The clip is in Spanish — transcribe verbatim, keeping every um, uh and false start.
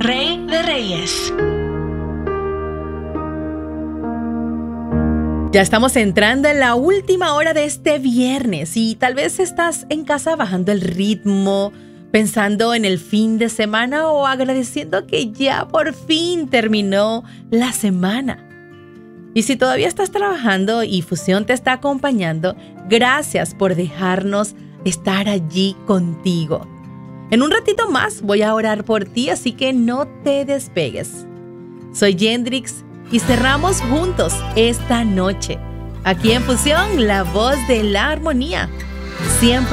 Rey de Reyes. Ya estamos entrando en la última hora de este viernes y tal vez estás en casa bajando el ritmo, pensando en el fin de semana o agradeciendo que ya por fin terminó la semana. Y si todavía estás trabajando y Fusión te está acompañando, gracias por dejarnos estar allí contigo. En un ratito más voy a orar por ti, así que no te despegues. Soy Yendrix y cerramos juntos esta noche. Aquí en Fusión, la voz de la armonía. Siempre